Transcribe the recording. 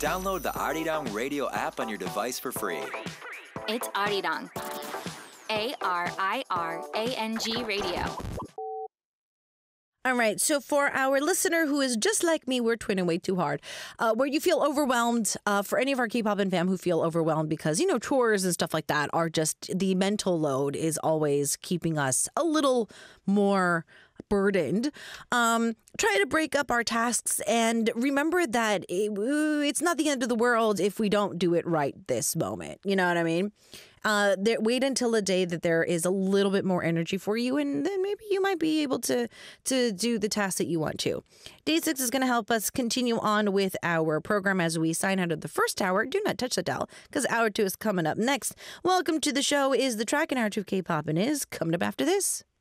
Download the Arirang Radio app on your device for free. It's Arirang. ARIRANG Radio. All right, so for our listener who is just like me, we're twinning way too hard, where you feel overwhelmed, for any of our K-pop and fam who feel overwhelmed because, chores and stuff like that are just, the mental load is always keeping us a little more burdened. Try to break up our tasks and remember that it's not the end of the world if we don't do it right this moment. You know what I mean? Wait until a day that there is a little bit more energy for you, and then maybe you might be able to do the task that you want to. Day 6 is going to help us continue on with our program as we sign out of the first hour. Do not touch the dial, because hour 2 is coming up next. Welcome to the show is the track, and hour 2 of K-pop and is coming up after this.